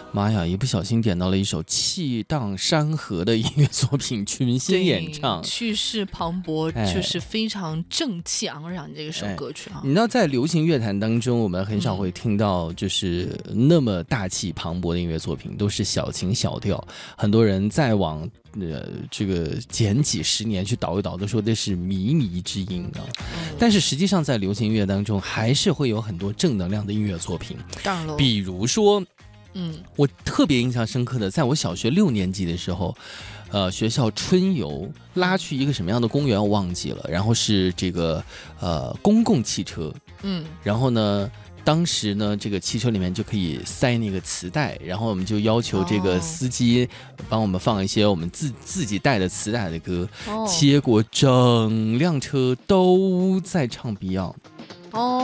妈呀，一不小心点到了一首气荡山河的音乐作品，群星演唱， 气势磅礴，就是非常正气昂然这个首歌曲啊。 你知道，在流行乐坛当中，我们很少会听到就是那么大气磅礴的音乐作品，都是小情小调。很多人再往这个前几十年去倒一倒，都说这是靡靡之音啊。但是实际上，在流行音乐当中，还是会有很多正能量的音乐作品。 当然了， 比如说。我特别印象深刻的，在我小学6年级的时候，学校春游拉去一个什么样的公园我忘记了，然后是这个公共汽车，然后呢，当时呢这个汽车里面就可以塞那个磁带，然后我们就要求这个司机帮我们放一些我们自己带的磁带的歌，结果整辆车都在唱 Beyond。